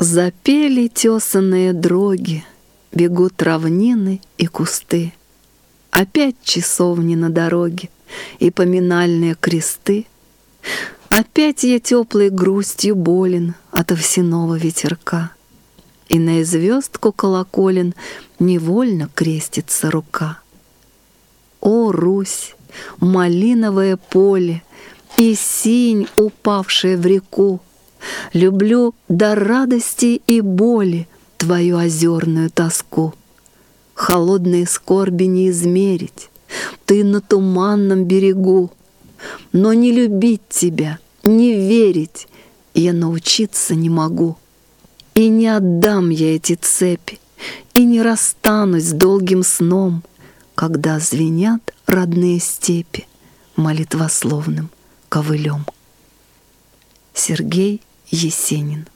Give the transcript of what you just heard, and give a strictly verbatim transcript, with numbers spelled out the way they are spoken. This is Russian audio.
Запели тесанные дроги, бегут равнины и кусты. Опять часовни на дороге и поминальные кресты. Опять я теплой грустью болен от овсяного ветерка, и на звездку колоколен невольно крестится рука. О, Русь, малиновое поле и синь, упавшая в реку, люблю до радости и боли твою озерную тоску. Холодные скорби не измерить, ты на туманном берегу, но не любить тебя, не верить я научиться не могу. И не отдам я эти цепи, и не расстанусь с долгим сном, когда звенят родные степи молитвословным ковылем. Сергей Есенин.